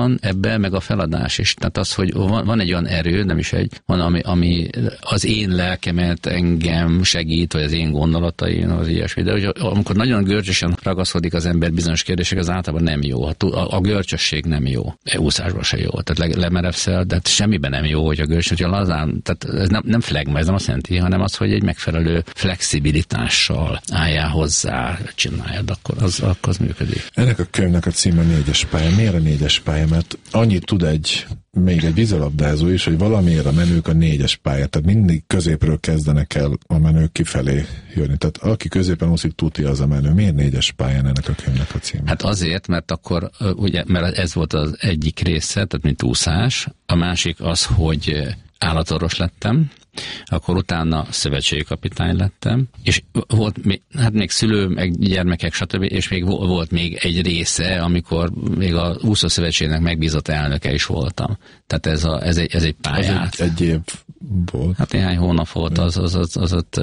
van ebbe, meg a feladás is. Tehát az, hogy van egy olyan erő, nem is egy, van, ami az én lelkemet engem segít, vagy az én gondolataim, az ilyesmi. De hogy amikor nagyon görcsösen ragaszkodik az ember bizonyos kérdések, az általában nem jó. A görcsösség nem jó. Úszásban se jó. Tehát lemerevszel, de semmiben nem jó, hogy a görcsös, hogyha lazán, tehát ez nem flegma, ez nem azt jelenti, hanem az, hogy egy megfelelő flexibilitással álljál hozzá, csináljad, akkor az működik. Ennek a könyvnek a címe 4-es pálya. Miért a 4-es pálya? Mert annyit tud még egy vízilabdázó is, hogy valamiért a menők a 4-es pályát, tehát mindig középről kezdenek el a menők kifelé jönni. Tehát aki középen úszik, tuti az a menő. Miért 4-es pályán ennek a könyvnek a címe? Hát azért, mert akkor, ugye, mert ez volt az egyik része, tehát mint úszás. A másik az, hogy állatorvos lettem, akkor utána szövetségi kapitány lettem, és volt még szülő, meg gyermekek, stb., és még volt még egy része, amikor még a úszószövetségnek megbízott elnöke is voltam. Tehát ez egy pályát. Az egy év volt. Hát néhány hónap volt, az ott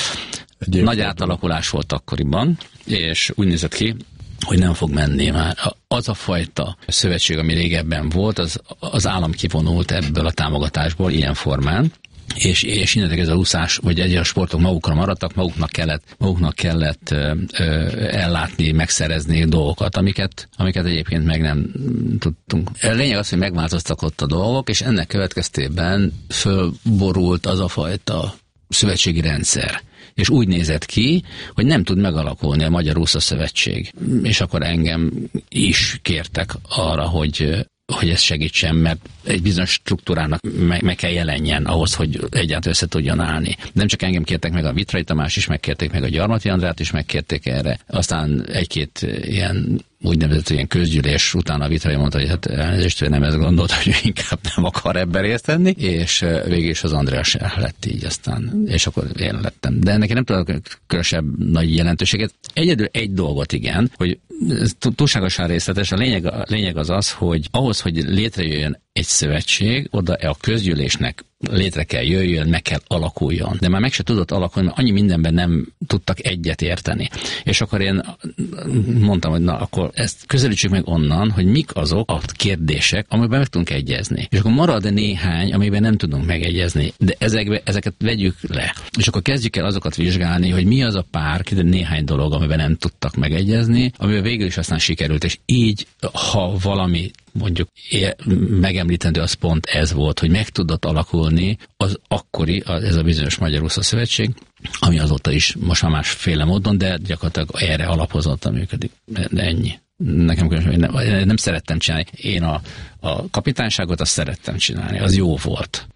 nagy átalakulás volt akkoriban, és úgy nézett ki, hogy nem fog menni már. Az a fajta szövetség, ami régebben volt, az állam kivonult ebből a támogatásból ilyen formán, és innentől ez a úszás, vagy egyes sportok magukra maradtak, maguknak kellett ellátni, megszerezni dolgokat, amiket egyébként meg nem tudtunk. A lényeg az, hogy megváltoztak ott a dolgok, és ennek következtében fölborult az a fajta szövetségi rendszer. És úgy nézett ki, hogy nem tud megalakulni a Magyar Úszó Szövetség. És akkor engem is kértek arra, hogy ezt segítsen, mert egy bizonyos struktúrának meg kell jelenjen ahhoz, hogy egyáltalán össze tudjon állni. Nem csak engem kértek meg, a Vitrai Tamás is megkérték, meg a Gyarmati Andrát is megkérték erre. Aztán egy-két ilyen úgynevezett ilyen közgyűlés után a Vitrai mondta, hogy hát elnézést, ő nem ezt gondolta, hogy inkább nem akar ebben részt venni, és végül is az Andrea se lett így aztán, és akkor én lettem. De ennek nem tudok különösebb nagy jelentőséget. Egyedül egy dolgot igen, hogy túlságosan részletes, a lényeg az, hogy ahhoz, hogy létrejöjjön egy szövetség, oda a közgyűlésnek létre kell jöjjön, meg kell alakuljon. De már meg se tudott alakulni, mert annyi mindenben nem tudtak egyet érteni. És akkor én mondtam, hogy na, akkor ezt közelítsük meg onnan, hogy mik azok a kérdések, amiben meg tudunk egyezni. És akkor marad néhány, amiben nem tudunk megegyezni, de ezeket vegyük le. És akkor kezdjük el azokat vizsgálni, hogy mi az a pár, néhány dolog, amiben nem tudtak megegyezni, amiben végül is aztán sikerült. És így, ha valami mondjuk megemlítendő, az pont ez volt, hogy meg tudott alakulni az akkori, ez a bizonyos Magyar Úszó Szövetség, ami azóta is most már másféle módon, de gyakorlatilag erre alapozottan működik. De ennyi. Nekem nem szerettem csinálni. Én a kapitányságot azt szerettem csinálni, az jó volt.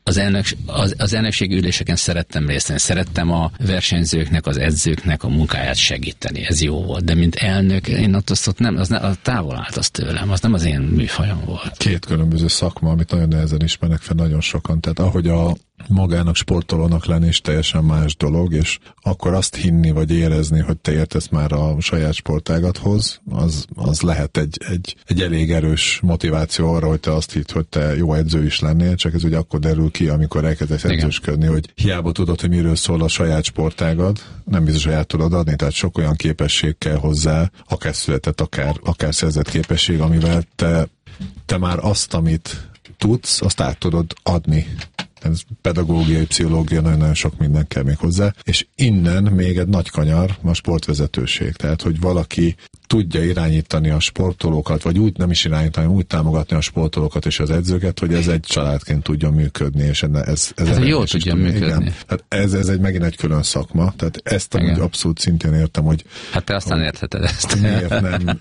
Az elnökségi üléseken szerettem részt venni, szerettem a versenyzőknek, az edzőknek a munkáját segíteni, ez jó volt. De mint elnök, én azt nem, az távol állt az tőlem, az nem az én műfajom volt. Két különböző szakma, amit nagyon nehezen ismernek fel nagyon sokan. Tehát ahogy a magának sportolónak lenni is teljesen más dolog, és akkor azt hinni vagy érezni, hogy te értesz már a saját sportágathoz, az lehet egy elég erős motiváció arra, hogy te azt hidd, hogy te jó edző is lennél, csak ez ugye akkor derül ki, amikor elkezdesz edzősködni, hogy hiába tudod, hogy miről szól a saját sportágad, nem biztos, hogy át tudod adni, tehát sok olyan képesség kell hozzá, akár született, akár szerzett képesség, amivel te már azt, amit tudsz, azt át tudod adni. Ez pedagógiai, pszichológia, nagyon-nagyon sok minden kell még hozzá, és innen még egy nagy kanyar a sportvezetőség, tehát hogy valaki tudja irányítani a sportolókat, vagy úgy nem is irányítani, úgy támogatni a sportolókat és az edzőket, hogy ez egy családként tudjon működni, és ez jól tudja működni. Igen. Hát ez megint egy külön szakma, tehát ezt amúgy abszolút szintén értem, hogy hát te aztán értheted ezt. Miért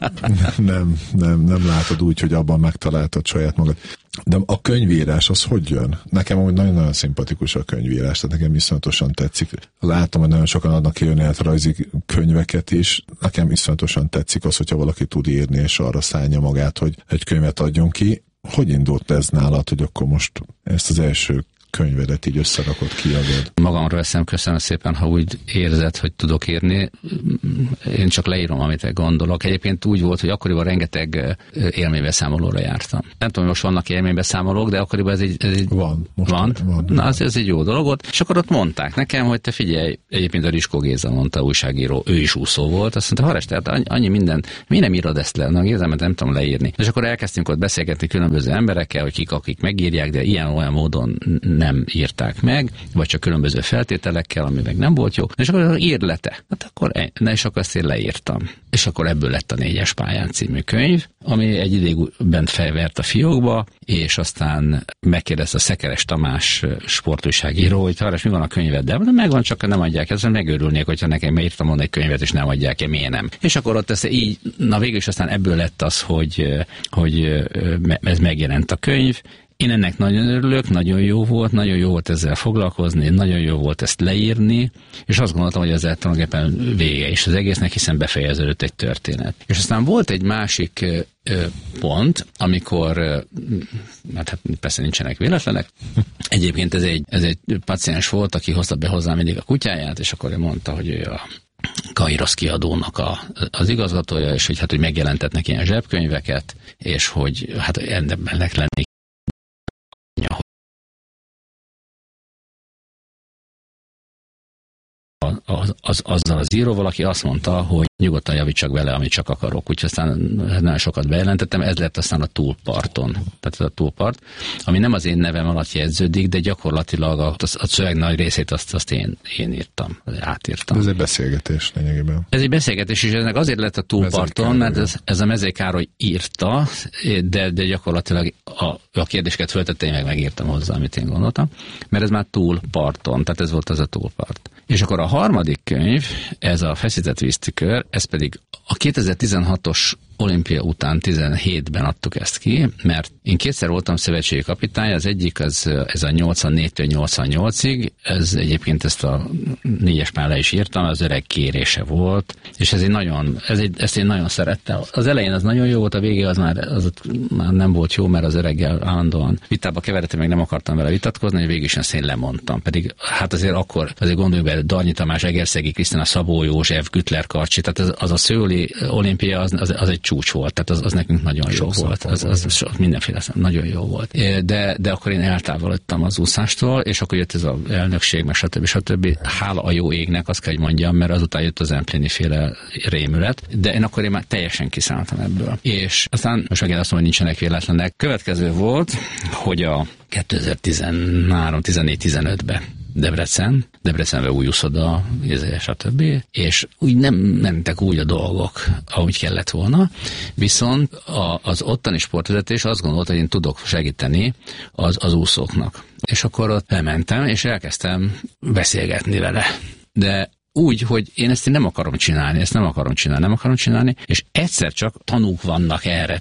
nem látod úgy, hogy abban megtaláltad saját magad. De a könyvírás az hogy jön? Nekem amúgy nagyon-nagyon szimpatikus a könyvírás, tehát nekem iszonyatosan tetszik. Látom, hogy nagyon sokan adnak ki önéletrajzi könyveket is. Nekem iszonyatosan tetszik az, hogyha valaki tud írni, és arra szállja magát, hogy egy könyvet adjon ki. Hogy indult ez nálad, hogy akkor most ezt az első könyvedet így összerakod, kiadod? Magamról veszem, köszönöm szépen, ha úgy érzed, hogy tudok írni. Én csak leírom, amit gondolok. Egyébként úgy volt, hogy akkoriban rengeteg élménybeszámolóra jártam. Nem tudom, most vannak élménybeszámolók, de akkoriban ez egy van. Na, ez egy jó dolog volt. És akkor ott mondták nekem, hogy te figyelj, egyébként a Riskó Géza mondta, újságíró, ő is úszó volt. Azt mondta, Hares, tehát annyi minden, mi nem írod ezt le? Na, Géza, mert nem tudom leírni. És akkor elkezdtünk ott beszélgetni különböző emberekkel, hogy kik, akik megírják, de ilyen-olyan módon nem írták meg, vagy csak különböző feltételekkel, ami meg nem volt jó. És akkor írd le te. Hát akkor, és akkor ezt én leírtam. És akkor ebből lett a 4-es pályán című könyv, ami egy ideig bent felvert a fiókba, és aztán megkérdezte a Szekeres Tamás sportújságíró, hogy Hares, mi van a könyved? De megvan, csak nem adják. Ezzel megőrülnék, hogyha nekem írtam volna egy könyvet, és nem adják-e, miért nem? És akkor ott ez így, na végül is aztán ebből lett az, hogy ez megjelent a könyv. Én ennek nagyon örülök, nagyon jó volt ezzel foglalkozni, nagyon jó volt ezt leírni, és azt gondoltam, hogy ezzel tulajdonképpen vége is az egésznek, hiszen befejeződött egy történet. És aztán volt egy másik pont, amikor, hát persze nincsenek véletlenek, egyébként ez egy paciens volt, aki hozta be hozzám mindig a kutyáját, és akkor ő mondta, hogy ő a Kairos kiadónak az igazgatója, és hogy megjelentetnek ilyen zsebkönyveket, és hogy hát ennek lenni azzal az íróval, aki azt mondta, hogy nyugodtan javítsak vele, amit csak akarok. Úgyhogy aztán nagyon sokat bejelentettem, ez lett aztán a Túlparton. Tehát ez a Túlpart, ami nem az én nevem alatt jegyződik, de gyakorlatilag a szöveg nagy részét azt én írtam, átírtam. Ez egy beszélgetés lényegében. Ez egy beszélgetés, és ennek azért lett a Túlparton, mert ez a Mezei Károly írta, de gyakorlatilag a kérdéseket föltette, én megírtam hozzá, amit én gondoltam, mert ez már Túlparton, tehát ez volt az a Túlpart. És akkor a harmadik könyv, ez a Feszített víztükör, ez pedig a 2016-os olimpia után 17-ben adtuk ezt ki, mert én kétszer voltam szövetségi kapitány, az egyik ez a 84-től 88-ig, ez egyébként ezt a 4-es pályára is írtam, az öreg kérése volt, és ezt én nagyon szerettem. Az elején az nagyon jó volt, a végén az már nem volt jó, mert az öreggel állandóan vitába keveredtem, meg nem akartam vele vitatkozni, hogy végül is ezt én lemondtam. Pedig hát azért gondoljuk be, Darnyi Tamás, Egerszegi Krisztina, Szabó József, Güttler Karcsi, tehát az a szőli olimpia az egy csúcs volt, tehát az nekünk nagyon jó volt. Az mindenféle nagyon jó volt. De akkor én eltávolodtam az úszástól, és akkor jött ez az elnökség, meg stb. Hála a jó égnek, azt kell, hogy mondjam, mert azután jött az Empléni féle rémület, de én már teljesen kiszálltam ebből. És aztán most megint azt mondom, hogy nincsenek véletlenek. Következő volt, hogy a 2013-14-15-ben Debrecenbe új úszoda, stb. És úgy nem mentek úgy a dolgok, ahogy kellett volna, viszont az ottani sportvezetés azt gondolta, hogy én tudok segíteni az úszóknak. És akkor ott elmentem, és elkezdtem beszélgetni vele. De úgy, hogy én ezt nem akarom csinálni, és egyszer csak tanúk vannak erre,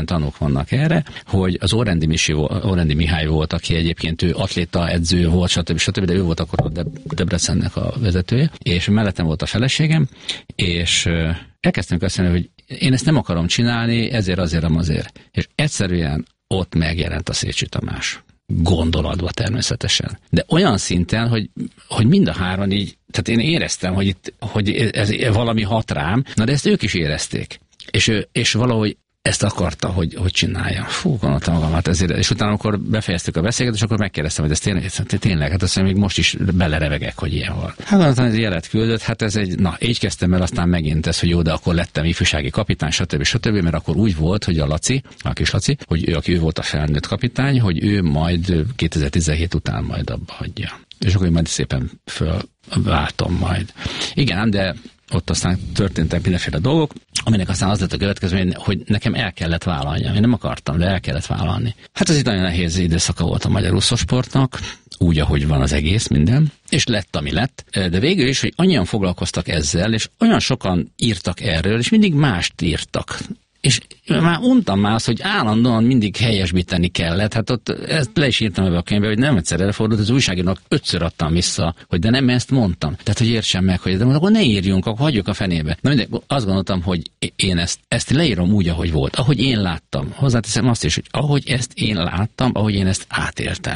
hogy az Órendi Mihály volt, aki egyébként ő atléta edző volt, stb., de ő volt akkor a Debrecennek a vezetője, és mellettem volt a feleségem, és elkezdtünk azt mondani, hogy én ezt nem akarom csinálni, azért. És egyszerűen ott megjelent a Szécsi Tamás. Gondolatba természetesen. De olyan szinten, hogy mind a három így, tehát én éreztem, hogy ez valami hat rám, na de ezt ők is érezték. És valahogy ezt akarta, hogy csinálja. Gondoltam magamat ezért. És utána, amikor befejeztük a beszélgetést, akkor megkérdeztem, hogy ez tényleg, hát azt mondja, még most is belerevegek, hogy ilyen van. Hát aztán ez jelet küldött, így kezdtem el, aztán megint ez, hogy jó, de akkor lettem ifjúsági kapitány, stb., mert akkor úgy volt, hogy a kis Laci, hogy aki ő volt a felnőtt kapitány, hogy ő majd 2017 után majd abba hagyja. És akkor én majd szépen fölváltom majd. Igen, de ott aztán történtek mindenféle dolgok, aminek aztán az lett a következő, hogy nekem el kellett vállalni. Én nem akartam, de el kellett vállalni. Hát ez egy nagyon nehéz időszaka volt a magyar úszósportnak, úgy, ahogy van az egész, minden, és lett, ami lett. De végül is, hogy annyian foglalkoztak ezzel, és olyan sokan írtak erről, és mindig mást írtak. És már untam azt, hogy állandóan mindig helyesbíteni kellett. Hát ott ezt le is írtam ebbe a könyvbe, hogy nem egyszer előfordult, az újságírónak 5-ször adtam vissza, hogy de nem ezt mondtam. Tehát, hogy értsem meg, hogy de akkor ne írjunk, akkor hagyjuk a fenébe. Na mindegy, azt gondoltam, hogy én ezt leírom úgy, ahogy volt, ahogy én láttam. Hozzáteszem azt is, hogy ahogy ezt én láttam, ahogy én ezt átéltem.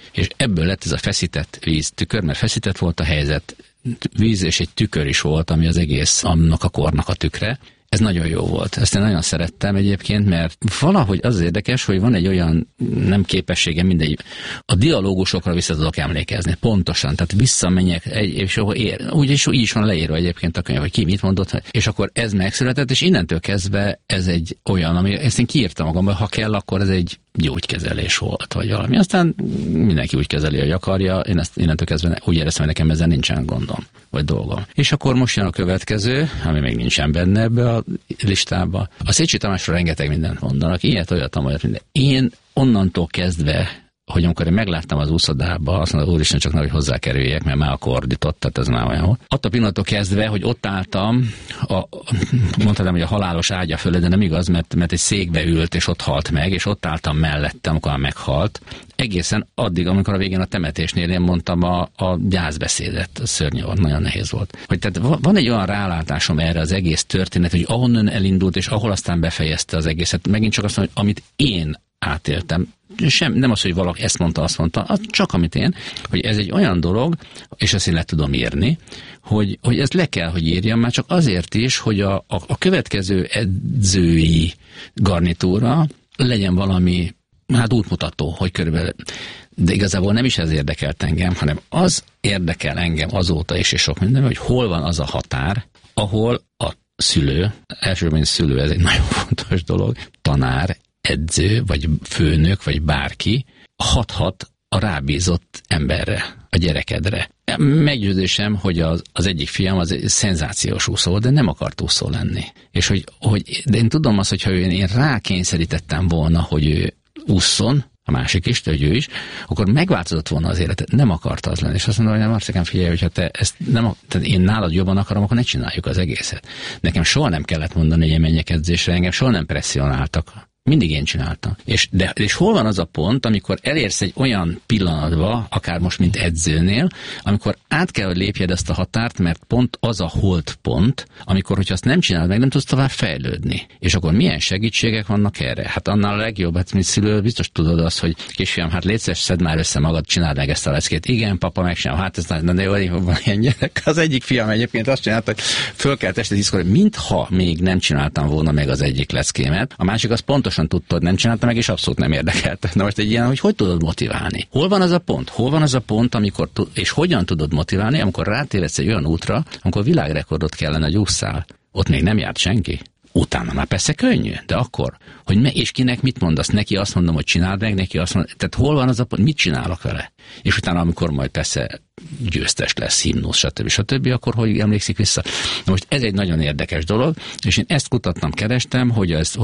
És ebből lett ez a feszített víz tükör, mert feszített volt a helyzet, víz és egy tükör is volt, ami az egész annak a kornak a tükre. Ez nagyon jó volt. Ezt én nagyon szerettem egyébként, mert valahogy az érdekes, hogy van egy olyan nem képessége mindegy. A dialógusokra vissza tudok emlékezni, pontosan. Tehát visszamenjek, és úgy is van leírva egyébként a könyv, hogy ki mit mondott, és akkor ez megszületett, és innentől kezdve ez egy olyan, ami ezt én kiírtam magamban, ha kell, akkor ez egy gyógykezelés volt, vagy valami. Aztán mindenki úgy kezeli, hogy akarja, én ezt innentől kezdve úgy éreztem, hogy nekem ezzel nincsen gondom, vagy dolgom. És akkor most jön a következő, ami még nincsen benne ebbe a listába. A Szécsi Tamásról rengeteg mindent mondanak, ilyet, olyat, amolyat minden. Én onnantól kezdve, hogy amikor én megláttam az úszodába, azt mondta, úristen, csak nehogy hozzákerüljek, mert már akkor ordított, tehát ez már olyan volt. Attól pillanattól kezdve, hogy ott álltam, mondhatnám, hogy a halálos ágya fölé, de nem igaz, mert egy székbe ült, és ott halt meg, és ott álltam mellette, amikor meghalt. Egészen addig, amikor a végén a temetésnél én mondtam a gyászbeszédet, szörnyű volt, nagyon nehéz volt. Hogy tehát van egy olyan rálátásom erre az egész történet, hogy ahonnan elindult, és ahol aztán befejezte az egészet. Megint csak azt mondom, hogy amit én átéltem, nem az, hogy valaki ezt mondta, azt mondta, az csak amit én, hogy ez egy olyan dolog, és ezt én le tudom írni, hogy ezt le kell, hogy írjam, már csak azért is, hogy a következő edzői garnitúra legyen valami, hát útmutató, hogy körülbelül, de igazából nem is ez érdekelt engem, hanem az érdekel engem azóta is, és sok minden, hogy hol van az a határ, ahol a szülő, elsősorban szülő, ez egy nagyon fontos dolog, tanár, edző, vagy főnök, vagy bárki hathat a rábízott emberre, a gyerekedre. Meggyőződésem, hogy az egyik fiam az egy szenzációs úszó volt, de nem akart úszó lenni. És de én tudom azt, hogyha én rákényszerítettem volna, hogy ő ússzon, a másik is, hogy ő is, akkor megváltozott volna az életet. Nem akart az lenni. És azt mondom, hogy Marcikám, figyelj, hogyha te ezt tehát én nálad jobban akarom, akkor ne csináljuk az egészet. Nekem soha nem kellett mondani, hogy menjek edzésre, engem soha nem presszionáltak. Mindig én csináltam. És hol van az a pont, amikor elérsz egy olyan pillanatba, akár most, mint edzőnél, amikor át kell, hogy lépjed ezt a határt, mert pont az a holdpont, amikor, hogyha azt nem csinálod meg, nem tudsz tovább fejlődni. És akkor milyen segítségek vannak erre? Hát annál a legjobb, hát mint szülő, biztos tudod azt, hogy kisfiam, hát légy szíves, szedd már össze magad, csináld meg ezt a leckét. Igen, papa, megcsinálom. Hát ez nagyon jó, van ilyen gyerek. Az egyik fiam egyébként azt csinálta, hogy föl kell tested diszkor, mintha még nem csináltam volna meg az egyik leckémet. A másik az pontosan tudtad, nem csinálta meg, és abszolút nem érdekelt. Na most egy ilyen, hogy tudod motiválni? Hol van az a pont? Hol van az a pont, amikor és hogyan tudod motiválni, amikor rátévedsz egy olyan útra, amikor világrekordot kellene, hogy ússzál. Ott még nem járt senki. Utána már persze könnyű, de akkor, hogy és kinek mit mondasz? Neki azt mondom, hogy csináld meg, neki azt mondom, tehát hol van az a pont, mit csinálok vele? És utána, amikor majd persze győztes lesz, himnusz, stb., akkor hogy emlékszik vissza? Na most ez egy nagyon érdekes dolog, és én ezt kutattam, kerestem, hogy ez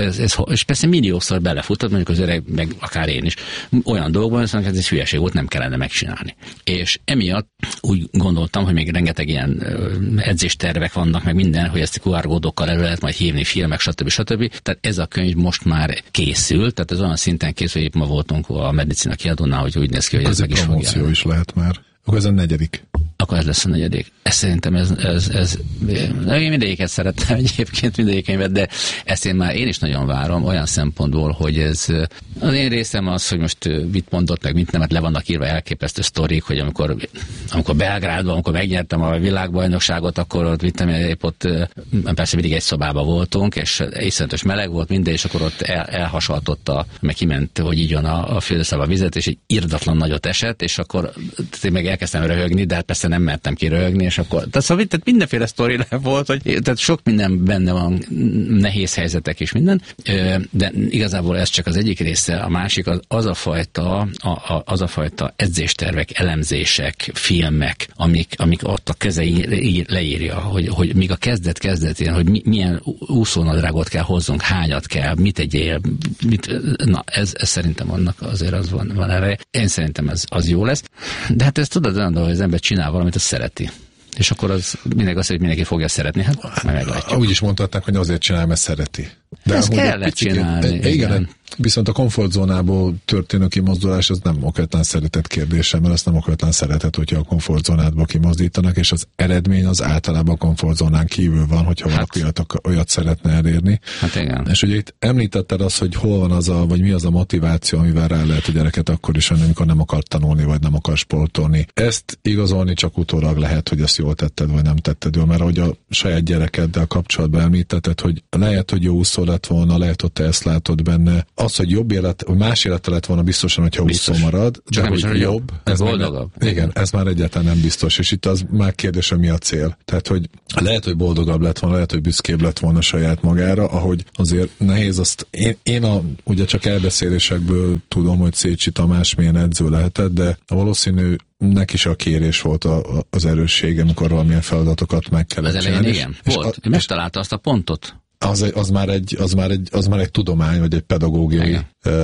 és persze milliószor belefutott, mondjuk az öreg, meg akár én is, olyan dolgokban, hogy ez egy hülyeség volt, nem kellene megcsinálni. És emiatt úgy gondoltam, hogy még rengeteg ilyen edzéstervek vannak, meg minden, hogy ezt QR-kódokkal elő lehet majd hívni, filmek, stb. Tehát ez a könyv most már készül, tehát ez olyan szinten készül, hogy ma voltunk a Medicina kiadónál, hogy úgy néz ki, hogy ez meg is fog jelenni. Is lehet már. Akkor ez a 4. Akkor ez lesz a 4. Ez szerintem ez én mindegyiket szerettem egyébként, mindegyik könyvet, de ezt én is nagyon várom olyan szempontból, hogy ez az én részem az, hogy most mit mondott, meg mit nem, hát le vannak írva elképesztő sztorik, hogy amikor Belgrádban, amikor megnyertem a világbajnokságot, akkor ott vittem, épp ott persze mindig egy szobában voltunk, és iszonyatos meleg volt minden, és akkor ott elhasaltotta, meg kiment, hogy így jön a fürdőszobába vizet, és egy irdatlan nagyot esett, és akkor én meg elkezdtem röhögni, de persze nem mertem ki röhögni, és akkor tehát mindenféle sztori volt, hogy tehát sok minden benne van, nehéz helyzetek és minden, de igazából ez csak az egyik része, a másik az a fajta edzéstervek, elemzések, filmek, amik ott a kezei leírja, hogy míg a kezdetén, hogy milyen úszónadrágot kell hozzunk, hányat kell, mit egyél, na ez szerintem annak azért az van erre. Én szerintem az jó lesz. De hát ezt tudod olyan, hogy az ember csinál valamit, azt szereti. És akkor az mindenki fogja szeretni. Hát meglátjuk. Úgy is mondhatnák, hogy azért csinál, mert szereti. De ezt kellett csinálni. Igen, Viszont a komfortzónából történő kimozdulás az nem okvetlen szeretet kérdése, mert ezt nem okvetlen szeretet, hogyha a komfortzónádból kimozdítanak, és az eredmény az általában a komfortzónán kívül van, hogyha valaki olyat szeretne elérni. Hát igen. És ugye itt említetted azt, hogy hol van az vagy mi az a motiváció, amivel rá lehet a gyereket akkor is, amikor nem akar tanulni, vagy nem akar sportolni. Ezt igazolni csak utólag lehet, hogy ezt jól tetted, vagy nem tetted jól, mert ahogy a saját gyerekeddel kapcsolatban említetted, hogy lehet, hogy jó úszó lett volna, lehet, hogy te ezt látod benne. Az, hogy jobb élet, vagy más élete lett volna biztosan, hogyha úszó marad, csak de nem hogy jobb, ez boldogabb. Igen, ez már egyáltalán nem biztos, és itt az már kérdés, hogy mi a cél. Tehát, hogy lehet, hogy boldogabb lett volna, lehet, hogy büszkébb lett volna saját magára, ahogy azért nehéz azt, én ugye csak elbeszélésekből tudom, hogy Szécsi Tamás milyen edző lehetett, de valószínű neki is a kérés volt az erőssége, amikor valamilyen feladatokat meg kellett csinálni. Igen, volt. Ő megtalálta azt a pontot. Az már egy tudomány, vagy egy pedagógiai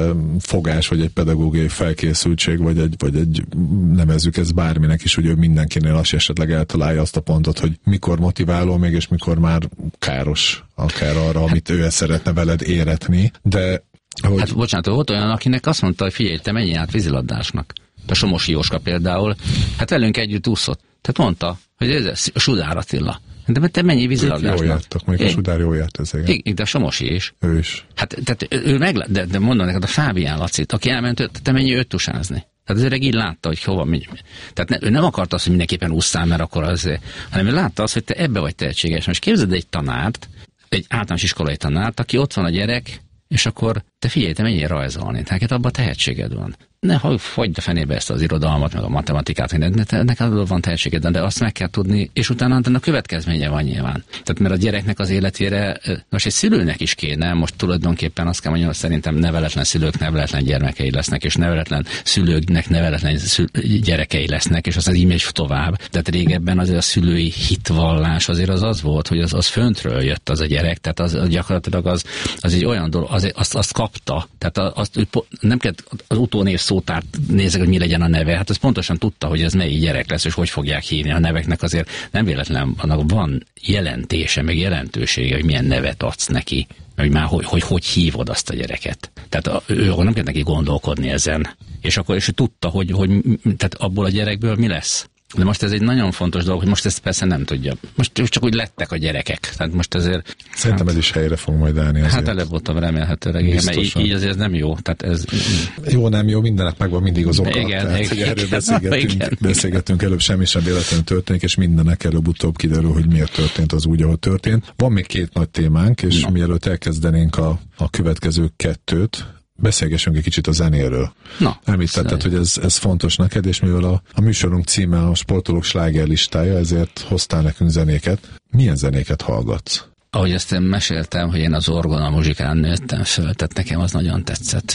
fogás, vagy egy pedagógiai felkészültség, vagy egy nevezzük ezt bárminek is, hogy ő mindenkinél azt esetleg eltalálja azt a pontot, hogy mikor motiváló még, és mikor már káros akár arra, amit ő szeretne veled éretni, de hogy... Hát bocsánat, volt olyan, akinek azt mondta, hogy figyelj, te menjél át vízilabdásnak. A Somosi Jóska például, hát velünk együtt úszott. Tehát mondta, hogy ez a Sudár Attila. De te mennyi vízilabdásnak? Jól jártak, még a Sudár jól járt ez, igen. De a Somosi is. Ő is. Hát tehát ő de mondom neked, a Fábián Lacit, aki elment, te mennyi őt tusázni. Tehát az öreg így látta, hogy hova megy. Tehát ő nem akarta azt, hogy mindenképpen ússzál, mert akkor az, hanem ő látta azt, hogy te ebbe vagy tehetséges. Most képzeld egy tanárt, egy általános iskolai tanárt, aki ott van a gyerek, és akkor te figyelj, te menjél rajzolni, neked abban tehetséged van. Ne hagyd a fenébe ezt az irodalmat, meg a matematikát, neked van tehetséged, de azt meg kell tudni, és utána a következménye van nyilván. Tehát mert a gyereknek az életére, most egy szülőnek is kéne, most tulajdonképpen azt kell mondjam, hogy szerintem neveletlen szülők neveletlen gyermekei lesznek, és neveletlen szülőknek neveletlen gyerekei lesznek, és az így megy tovább. Tehát régebben azért a szülői hitvallás azért az volt, hogy az föntről jött az a gyerek, tehát az gyakorlatilag az egy olyan dolog, azt kapta, tehát nem kell az utónév szótárt nézek, hogy mi legyen a neve. Hát az pontosan tudta, hogy ez melyik gyerek lesz, és hogy fogják hívni. A neveknek azért nem véletlen, annak van jelentése, meg jelentősége, hogy milyen nevet adsz neki, hogy már hogy hívod azt a gyereket. Tehát ő nem kell neki gondolkodni ezen. És akkor is tudta, hogy tehát abból a gyerekből mi lesz. De most ez egy nagyon fontos dolog, hogy most ezt persze nem tudja. Most csak úgy lettek a gyerekek. Tehát most ezért... Szerintem ez is helyre fog majd állni azért. Hát előbb-utóbb remélhetőleg, igen, mert így azért ez nem jó. Tehát ez... Jó, nem jó, mindenek megvan mindig az oka. Igen, tehát, hogy erről beszélgettünk előbb, semmi sem véletlenül történik, és mindenek előbb-utóbb kiderül, hogy miért történt az úgy, ahogy történt. Van még két nagy témánk, és mielőtt elkezdenénk a következő kettőt, beszélgessünk egy kicsit a zenéről. Említetted, hogy ez fontos neked, és mivel a műsorunk címe a Sportolók slágerlistája, ezért hoztál nekünk zenéket. Milyen zenéket hallgatsz? Ahogy ezt én meséltem, hogy én az orgona muzsikán nőttem föl, tehát nekem az nagyon tetszett.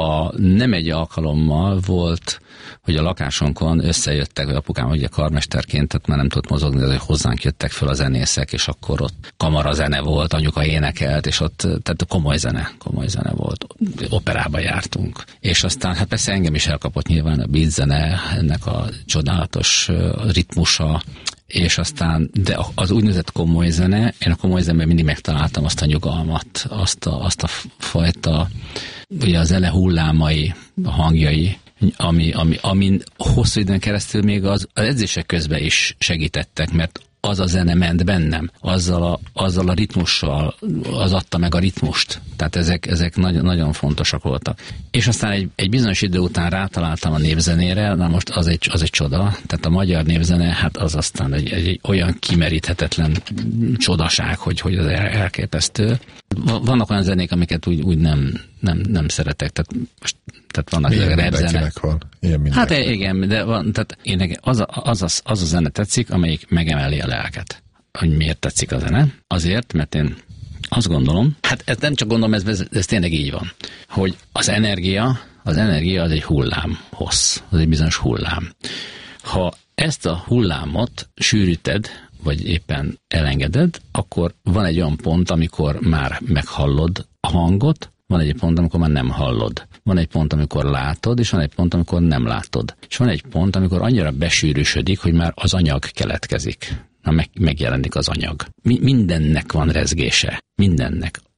Nem egy alkalommal volt, hogy a lakásunkon összejöttek, vagy apukám ugye karmesterként, tehát már nem tudott mozogni, de hogy hozzánk jöttek föl a zenészek, és akkor ott kamarazene volt, anyuka énekelt, és ott tehát komoly zene volt. Operába jártunk. És aztán hát persze engem is elkapott nyilván a beat zene, ennek a csodálatos ritmusa, és aztán, de az úgynevezett komoly zene, én a komoly zenében mindig megtaláltam azt a nyugalmat, azt a fajta, ugye a zene hullámai, a hangjai, amin hosszú időn keresztül még az edzések közben is segítettek, mert az a zene ment bennem, azzal a ritmussal, az adta meg a ritmust. Tehát ezek nagyon, nagyon fontosak voltak. És aztán egy bizonyos idő után rátaláltam a népzenére, na most az egy csoda. Tehát a magyar népzene, hát az aztán egy olyan kimeríthetetlen csodaság, hogy az elképesztő. Vannak olyan zenék, amiket úgy nem szeretek. Tehát vannak mindenkinek van. Hát igen, de van, tehát én az a zene tetszik, amelyik megemeli a lelket. Hogy miért tetszik a zene? Azért, mert én azt gondolom, hát ez nem csak gondolom, ez tényleg így van, hogy az energia az egy hullám hossz, az egy bizonyos hullám. Ha ezt a hullámot sűríted, vagy éppen elengeded, akkor van egy olyan pont, amikor már meghallod a hangot, van egy pont, amikor már nem hallod. Van egy pont, amikor látod, és van egy pont, amikor nem látod. És van egy pont, amikor annyira besűrűsödik, hogy már az anyag keletkezik. Megjelenik az anyag. Mindennek van rezgése. Mindennek.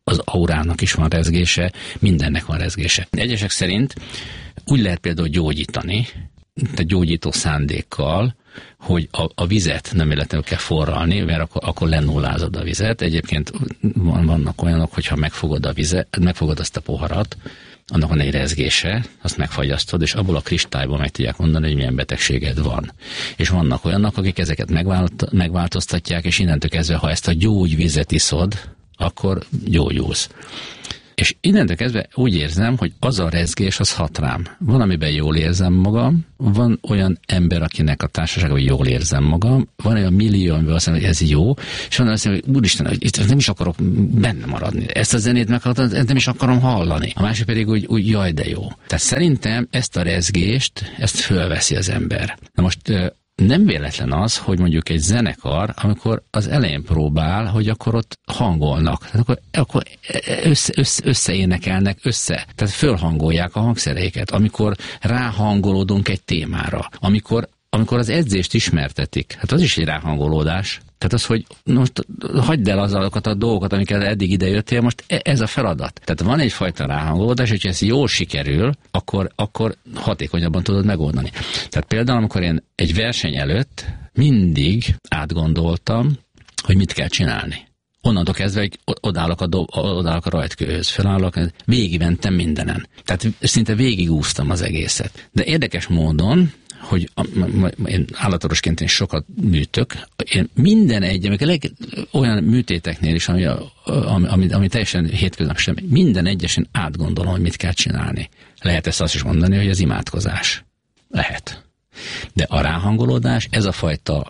az aurának is van rezgése, mindennek van rezgése. Egyesek szerint úgy lehet például gyógyítani, tehát gyógyító szándékkal, hogy a vizet nem véletlenül kell forralni, mert akkor lenullázod a vizet. Egyébként vannak olyanok, hogyha megfogod a vizet, megfogod azt a poharat, annak van egy rezgése, azt megfagyasztod, és abból a kristályból meg tudják mondani, hogy milyen betegséged van. És vannak olyanok, akik ezeket megváltoztatják, és innentől kezdve, ha ezt a gyógyvizet iszod, akkor gyógyulsz. És innentől kezdve úgy érzem, hogy az a rezgés, az hat rám. Van, amiben jól érzem magam, van olyan ember, akinek a társaságban jól érzem magam, van olyan millió, amiben azt mondja, hogy ez jó, és van azt mondja, hogy úristen, hogy itt nem is akarok benne maradni. Ezt a zenét nem is akarom hallani. A másik pedig úgy jaj, de jó. Tehát szerintem ezt a rezgést, ezt fölveszi az ember. Na most nem véletlen az, hogy mondjuk egy zenekar, amikor az elején próbál, hogy akkor ott hangolnak. Tehát akkor összeénekelnek, tehát fölhangolják a hangszereiket. Amikor ráhangolódunk egy témára, amikor az edzést ismertetik, hát az is egy ráhangolódás. Tehát az, hogy most hagyd el azokat a dolgokat, amiket eddig ide jöttél, most ez a feladat. Tehát van egyfajta ráhangolódás, hogyha ez jól sikerül, akkor hatékonyabban tudod megoldani. Tehát például, amikor én egy verseny előtt mindig átgondoltam, hogy mit kell csinálni. Onnantól kezdve, hogy odállok a rajtkőhöz, felállok, végigmentem mindenen. Tehát szinte végigúztam az egészet. De érdekes módon, hogy én állatorvosként én sokat műtök, én minden olyan műtéteknél is, ami teljesen hétköznap sem, minden egyesen átgondolom, hogy mit kell csinálni. Lehet ezt azt is mondani, hogy ez imádkozás. Lehet. De a ráhangolódás, ez a fajta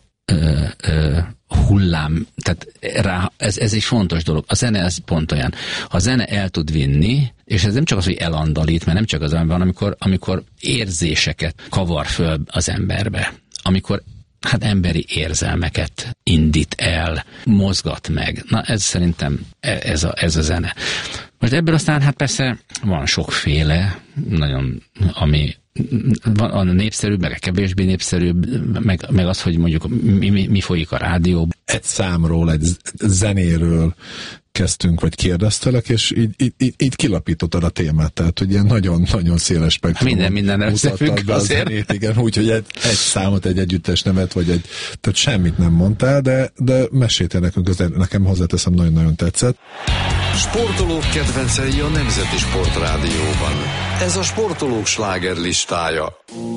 hullám, tehát ez egy fontos dolog. A zene ez pont olyan. Ha a zene el tud vinni, és ez nem csak az, hogy elandalít, mert nem csak az van, amikor érzéseket kavar föl az emberbe, amikor emberi érzelmeket indít el, mozgat meg. Na ez szerintem ez a zene. Most ebből aztán persze van sokféle, nagyon, ami van a népszerűbb, meg a kevésbé népszerűbb, meg az, hogy mondjuk mi folyik a rádióban. Egy számról, egy zenéről kezdtünk, vagy kérdeztelek, és így kilapítottad a témát, tehát hogy ilyen nagyon-nagyon széles spektrumon minden mutattad be a zenét, igen, úgyhogy egy számot, egy együttes nevet, tehát semmit nem mondtál, de meséltél nekünk, nekem hozzáteszem, nagyon-nagyon tetszett. Sportolók kedvencei a Nemzeti Sportrádióban. Ez a sportolók slágerlistája.